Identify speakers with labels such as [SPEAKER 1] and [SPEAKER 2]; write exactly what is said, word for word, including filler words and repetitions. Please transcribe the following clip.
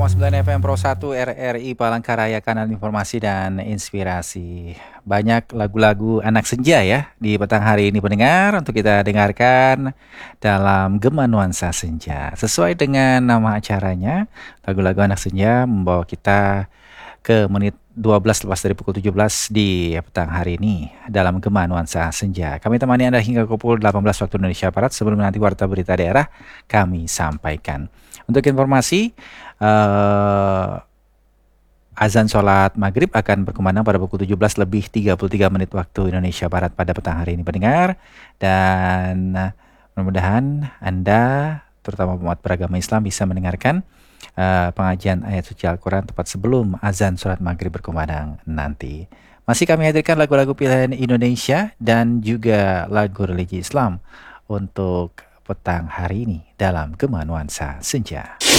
[SPEAKER 1] koma sembilan F M Pro satu R R I Palangkaraya, kanal informasi dan inspirasi. Banyak lagu-lagu anak senja ya di petang hari ini pendengar untuk kita dengarkan dalam Gema Nuansa Senja. Sesuai dengan nama acaranya, lagu-lagu anak senja membawa kita ke menit dua belas lepas dari pukul tujuh belas di petang hari ini dalam Gema Nuansa Senja. Kami temani Anda hingga pukul delapan belas waktu Indonesia Barat sebelum nanti warta berita daerah kami sampaikan. Untuk informasi, uh, azan sholat maghrib akan berkumandang pada pukul tujuh belas lebih tiga puluh tiga menit waktu Indonesia Barat pada petang hari ini pendengar. Dan uh, mudah-mudahan Anda, terutama umat beragama Islam, bisa mendengarkan uh, pengajian ayat suci Al-Quran tepat sebelum azan sholat maghrib berkumandang nanti. Masih kami hadirkan lagu-lagu pilihan Indonesia dan juga lagu religi Islam untuk petang hari ini dalam Gema Nuansa Senja.